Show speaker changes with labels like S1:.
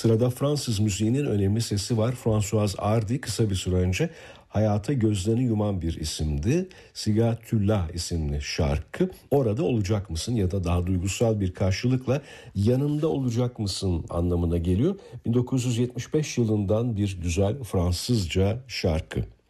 S1: Sırada Fransız müziğinin önemli sesi var. Françoise Hardy kısa bir süre önce hayata gözlerini yuman bir isimdi. Siga Tülla isimli şarkı. Orada olacak mısın ya da daha duygusal bir karşılıkla yanımda olacak mısın anlamına geliyor. 1975 yılından bir güzel Fransızca şarkı.